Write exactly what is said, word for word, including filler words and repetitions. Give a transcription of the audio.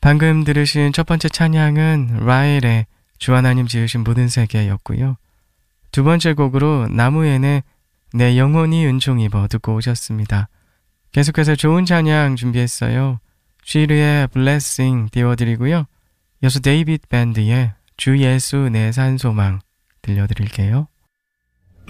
방금 들으신 첫 번째 찬양은 라헬의 주 하나님 지으신 모든 세계였고요. 두 번째 곡으로 나무엔의 내 영혼이 은총 입어 듣고 오셨습니다. 계속해서 좋은 찬양 준비했어요. 쉬르의 블레싱 띄워드리고요. 여수 데이빗 밴드의 주 예수 내 산소망 들려드릴게요.